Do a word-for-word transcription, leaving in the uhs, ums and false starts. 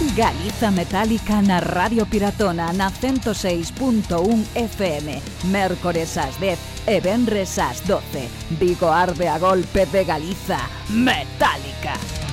Galiza Metálica na Radio Piratona na ciento seis punto un F M, mércores ás dez e venres ás doce. Vigo arde a golpe de Galiza Metálica.